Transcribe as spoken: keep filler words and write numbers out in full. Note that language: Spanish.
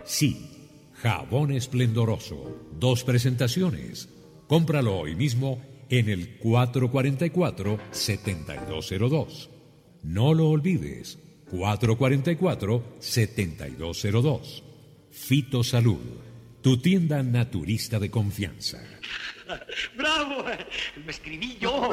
Sí, jabón esplendoroso. Dos presentaciones. Cómpralo hoy mismo en el cuatro cuatro cuatro, siete dos cero dos. No lo olvides, cuatro cuatro cuatro, siete dos cero dos. Fitosalud, tu tienda naturista de confianza. ¡Bravo! Lo escribí yo.